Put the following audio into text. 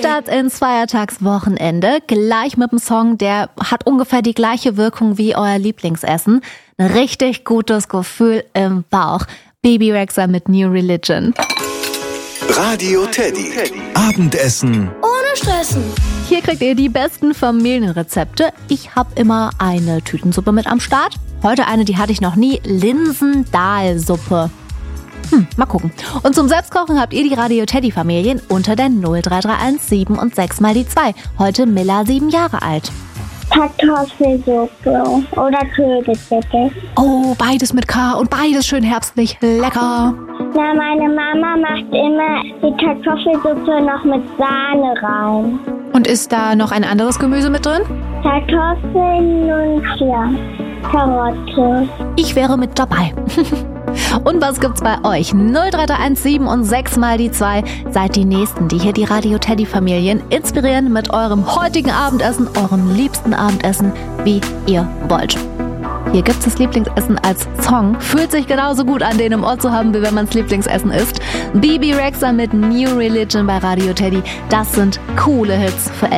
Start ins Feiertagswochenende. Gleich mit dem Song, der hat ungefähr die gleiche Wirkung wie euer Lieblingsessen. Ein richtig gutes Gefühl im Bauch. Bebe Rexha mit New Religion. Radio Teddy. Abendessen ohne Stressen. Hier kriegt ihr die besten Familienrezepte. Ich habe immer eine Tütensuppe mit am Start. Heute eine, die hatte ich noch nie. Linsendahlsuppe. Mal gucken. Und zum Selbstkochen habt ihr die Radio Teddy Familien unter der 03317 7 und 6 mal die 2. Heute Milla 7 Jahre alt. Kartoffelsuppe oder Kürbissuppe. Oh, beides mit K und beides schön herbstlich. Lecker. Na, meine Mama macht immer die Kartoffelsuppe noch mit Sahne rein. Und ist da noch ein anderes Gemüse mit drin? Kartoffeln und ja, Karotte. Ich wäre mit dabei. Und was gibt's bei euch? 03317 7 und 6 mal die 2. Seid die Nächsten, die hier die Radio Teddy Familien inspirieren mit eurem heutigen Abendessen, eurem liebsten Abendessen, wie ihr wollt. Hier gibt's das Lieblingsessen als Song. Fühlt sich genauso gut an, den im Ohr zu haben, wie wenn man's Lieblingsessen isst. Bebe Rexha mit New Religion bei Radio Teddy. Das sind coole Hits für